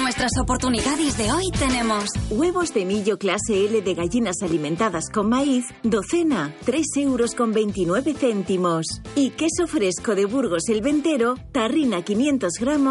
nuestras oportunidades de hoy tenemos huevos de millo clase L de gallinas alimentadas con maíz, docena, 3,29 €. Y queso fresco de Burgos el Ventero, tarrina 500 gramos,